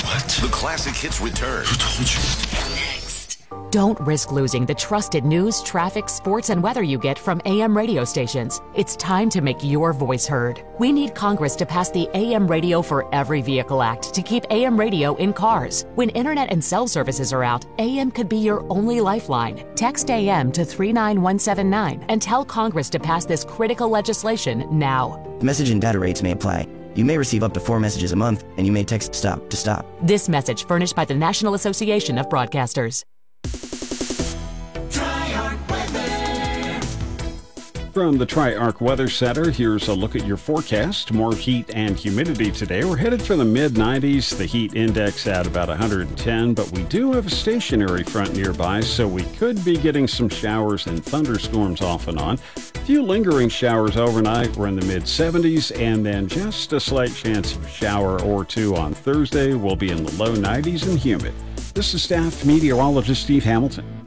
What? The Classic Hits return. Who told you? Don't risk losing the trusted news, traffic, sports, and weather you get from AM radio stations. It's time to make your voice heard. We need Congress to pass the AM Radio for Every Vehicle Act to keep AM radio in cars. When internet and cell services are out, AM could be your only lifeline. Text AM to 39179 and tell Congress to pass this critical legislation now. Message and data rates may apply. You may receive up to 4 messages a month, and you may text STOP to stop. This message furnished by the National Association of Broadcasters. From the Tri-Arc Weather Center, here's a look at your forecast. More heat and humidity today. We're headed for the mid-90s, the heat index at about 110, but we do have a stationary front nearby, so we could be getting some showers and thunderstorms off and on. A few lingering showers overnight. We're in the mid-70s, and then just a slight chance of a shower or two on Thursday. We'll be in the low 90s and humid. This is staff meteorologist Steve Hamilton.